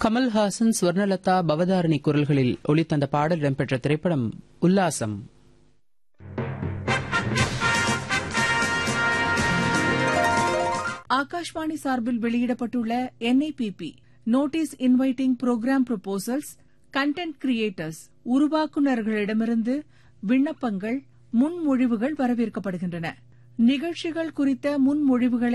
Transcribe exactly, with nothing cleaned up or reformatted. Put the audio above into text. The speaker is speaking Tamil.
கமல்ஹாசன், ஸ்வர்ணலதா, பவதாரணி குரல்களில் ஒலித்தந்த பாடல் இடம்பெற்ற திரைப்படம் உல்லாசம். ஆகாஷ்வாணி சார்பில் வெளியிடப்பட்டுள்ள என் I P B notice inviting program proposals, content creators உருவாக்குநர்களிடமிருந்து விண்ணப்பங்கள், முன்மொழிவுகள் வரவேற்கப்படுகின்றன. நிகழ்ச்சிகள் குறித்த முன்மொழிவுகளை